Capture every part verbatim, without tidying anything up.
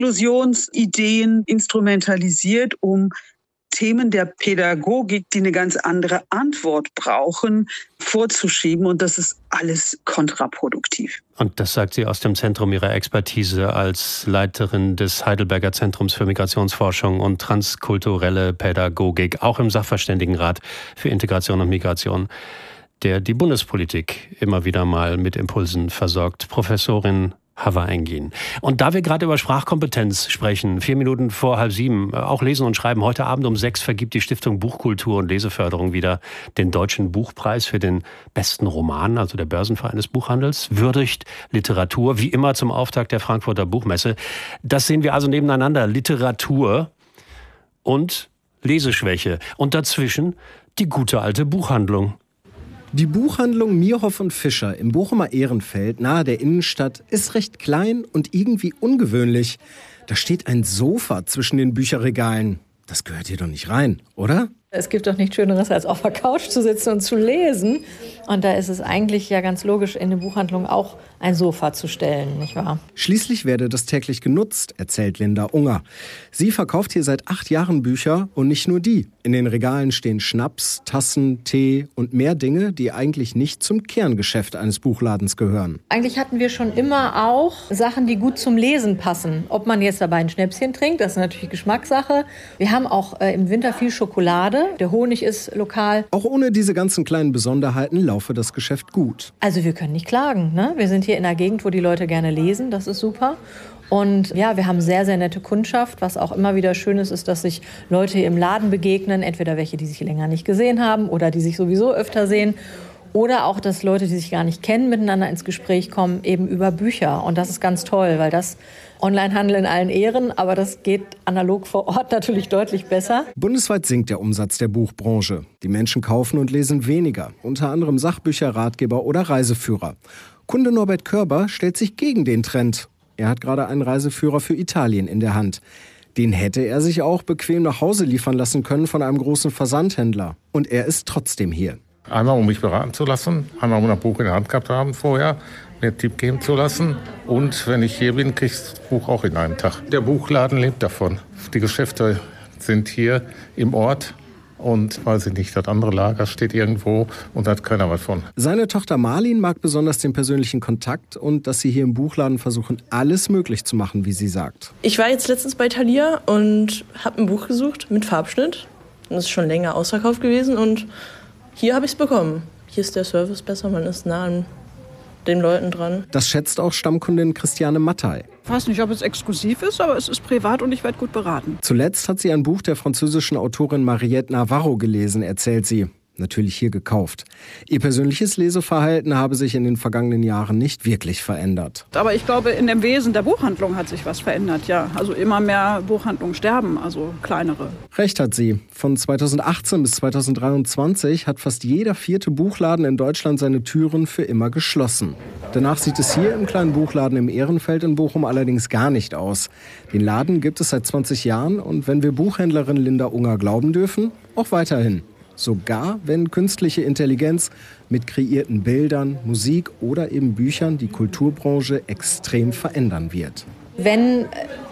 Inklusionsideen instrumentalisiert, um Themen der Pädagogik, die eine ganz andere Antwort brauchen, vorzuschieben. Und das ist alles kontraproduktiv. Und das sagt sie aus dem Zentrum ihrer Expertise als Leiterin des Heidelberger Zentrums für Migrationsforschung und transkulturelle Pädagogik, auch im Sachverständigenrat für Integration und Migration, der die Bundespolitik immer wieder mal mit Impulsen versorgt. Professorin Hava Engin. Und da wir gerade über Sprachkompetenz sprechen, vier Minuten vor halb sieben, auch Lesen und Schreiben. Heute Abend um sechs vergibt die Stiftung Buchkultur und Leseförderung wieder den Deutschen Buchpreis für den besten Roman, also der Börsenverein des Buchhandels, würdigt Literatur, wie immer zum Auftakt der Frankfurter Buchmesse. Das sehen wir also nebeneinander, Literatur und Leseschwäche. Und dazwischen die gute alte Buchhandlung. Die Buchhandlung Mierhoff und Fischer im Bochumer Ehrenfeld nahe der Innenstadt ist recht klein und irgendwie ungewöhnlich. Da steht ein Sofa zwischen den Bücherregalen. Das gehört hier doch nicht rein, oder? Es gibt doch nichts Schöneres, als auf der Couch zu sitzen und zu lesen. Und da ist es eigentlich ja ganz logisch, in den Buchhandlungen auch ein Sofa zu stellen, nicht wahr? Schließlich werde das täglich genutzt, erzählt Linda Unger. Sie verkauft hier seit acht Jahren Bücher und nicht nur die. In den Regalen stehen Schnaps, Tassen, Tee und mehr Dinge, die eigentlich nicht zum Kerngeschäft eines Buchladens gehören. Eigentlich hatten wir schon immer auch Sachen, die gut zum Lesen passen. Ob man jetzt dabei ein Schnäpschen trinkt, das ist natürlich Geschmackssache. Wir haben auch äh, im Winter viel Schokolade. Der Honig ist lokal. Auch ohne diese ganzen kleinen Besonderheiten laufe das Geschäft gut. Also wir können nicht klagen, ne? Wir sind hier in einer Gegend, wo die Leute gerne lesen. Das ist super. Und ja, wir haben sehr, sehr nette Kundschaft. Was auch immer wieder schön ist, ist, dass sich Leute hier im Laden begegnen. Entweder welche, die sich länger nicht gesehen haben oder die sich sowieso öfter sehen. Oder auch, dass Leute, die sich gar nicht kennen, miteinander ins Gespräch kommen, eben über Bücher. Und das ist ganz toll, weil das Onlinehandel in allen Ehren, aber das geht analog vor Ort natürlich deutlich besser. Bundesweit sinkt der Umsatz der Buchbranche. Die Menschen kaufen und lesen weniger, unter anderem Sachbücher, Ratgeber oder Reiseführer. Kunde Norbert Körber stellt sich gegen den Trend. Er hat gerade einen Reiseführer für Italien in der Hand. Den hätte er sich auch bequem nach Hause liefern lassen können von einem großen Versandhändler. Und er ist trotzdem hier. Einmal, um mich beraten zu lassen, einmal, um ein Buch in der Hand gehabt haben vorher, mir einen Tipp geben zu lassen. Und wenn ich hier bin, kriege ich das Buch auch in einem Tag. Der Buchladen lebt davon. Die Geschäfte sind hier im Ort. Und weiß ich nicht, das andere Lager steht irgendwo und da hat keiner was von. Seine Tochter Marlin mag besonders den persönlichen Kontakt und dass sie hier im Buchladen versuchen, alles möglich zu machen, wie sie sagt. Ich war jetzt letztens bei Thalia und habe ein Buch gesucht mit Farbschnitt. Das ist schon länger ausverkauft gewesen und hier habe ich es bekommen. Hier ist der Service besser, man ist nah an den Leuten dran. Das schätzt auch Stammkundin Christiane Mattei. Ich weiß nicht, ob es exklusiv ist, aber es ist privat und ich werde gut beraten. Zuletzt hat sie ein Buch der französischen Autorin Mariette Navarro gelesen, erzählt sie. Natürlich hier gekauft. Ihr persönliches Leseverhalten habe sich in den vergangenen Jahren nicht wirklich verändert. Aber ich glaube, in dem Wesen der Buchhandlung hat sich was verändert, ja. Also immer mehr Buchhandlungen sterben, also kleinere. Recht hat sie. Von zweitausendachtzehn bis zweitausenddreiundzwanzig hat fast jeder vierte Buchladen in Deutschland seine Türen für immer geschlossen. Danach sieht es hier im kleinen Buchladen im Ehrenfeld in Bochum allerdings gar nicht aus. Den Laden gibt es seit zwanzig Jahren und wenn wir Buchhändlerin Linda Unger glauben dürfen, auch weiterhin. Sogar wenn künstliche Intelligenz mit kreierten Bildern, Musik oder eben Büchern die Kulturbranche extrem verändern wird. Wenn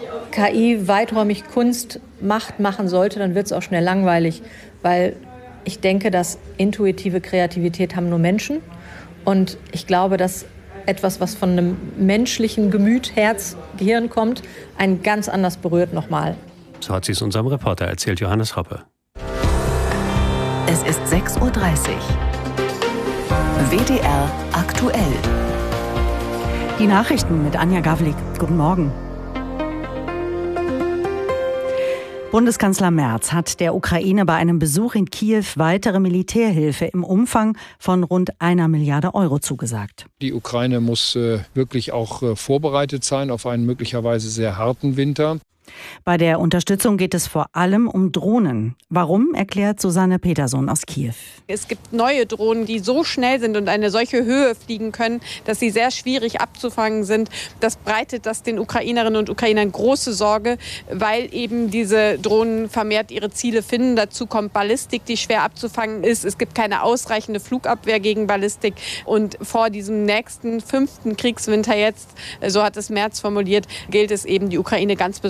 K I weiträumig Kunst macht, machen sollte, dann wird es auch schnell langweilig. Weil ich denke, dass intuitive Kreativität haben nur Menschen. Und ich glaube, dass etwas, was von einem menschlichen Gemüt, Herz, Gehirn kommt, einen ganz anders berührt nochmal. So hat sie es unserem Reporter erzählt, Johannes Hoppe. Es ist sechs Uhr dreißig. W D R aktuell. Die Nachrichten mit Anja Gawlik. Guten Morgen. Bundeskanzler Merz hat der Ukraine bei einem Besuch in Kiew weitere Militärhilfe im Umfang von rund einer Milliarde Euro zugesagt. Die Ukraine muss äh, wirklich auch äh, vorbereitet sein auf einen möglicherweise sehr harten Winter. Bei der Unterstützung geht es vor allem um Drohnen. Warum, erklärt Susanne Peterson aus Kiew. Es gibt neue Drohnen, die so schnell sind und eine solche Höhe fliegen können, dass sie sehr schwierig abzufangen sind. Das breitet das den Ukrainerinnen und Ukrainern große Sorge, weil eben diese Drohnen vermehrt ihre Ziele finden. Dazu kommt Ballistik, die schwer abzufangen ist. Es gibt keine ausreichende Flugabwehr gegen Ballistik. Und vor diesem nächsten fünften Kriegswinter jetzt, so hat es Merz formuliert, gilt es eben, die Ukraine ganz besonders